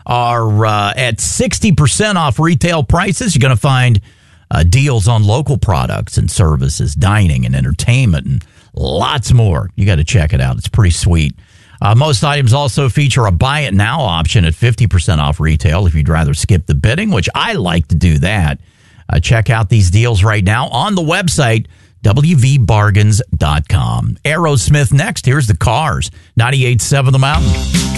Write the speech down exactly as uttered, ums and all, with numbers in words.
are uh, at sixty percent off retail prices. You're going to find uh, deals on local products and services, dining and entertainment, and lots more. You got to check it out. It's pretty sweet. Uh, most items also feature a buy it now option at fifty percent off retail if you'd rather skip the bidding, which I like to do that. Uh, check out these deals right now on the website, w v bargains dot com. Aerosmith next. Here's the Cars, ninety-eight point seven The Mountain.